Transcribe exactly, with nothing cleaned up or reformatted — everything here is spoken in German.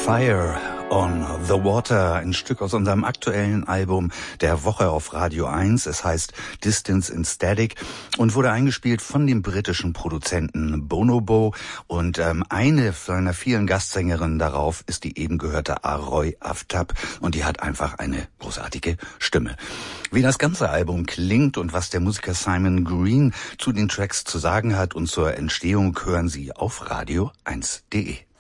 Fire on the Water, ein Stück aus unserem aktuellen Album der Woche auf Radio eins. Es heißt Distance in Static und wurde eingespielt von dem britischen Produzenten Bonobo. Und ähm, eine seiner vielen Gastsängerinnen darauf ist die eben gehörte Aroy Aftab. Und die hat einfach eine großartige Stimme. Wie das ganze Album klingt und was der Musiker Simon Green zu den Tracks zu sagen hat und zur Entstehung, hören Sie auf radio eins punkt de.